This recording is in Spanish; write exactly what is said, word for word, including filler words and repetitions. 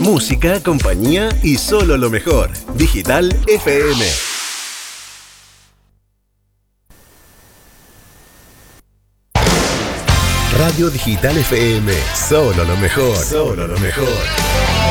Música, compañía y solo lo mejor. Digital F M. Radio Digital F M. Solo lo mejor. Solo lo mejor.